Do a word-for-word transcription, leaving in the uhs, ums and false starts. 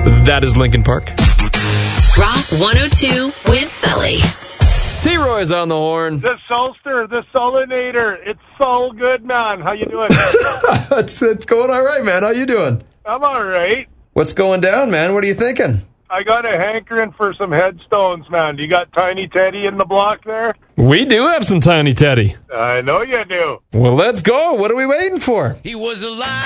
That is Linkin Park. Rock one oh two with Sully. T-Roy's on the horn. The Sulster, the Sullinator. It's so good, man. How you doing? it's, it's going all right, man. How you doing? I'm all right. What's going down, man? What are you thinking? I got a hankering for some headstones, man. You got Tiny Teddy in the block there? We do have some Tiny Teddy. I know you do. Well, let's go. What are we waiting for? He was alive.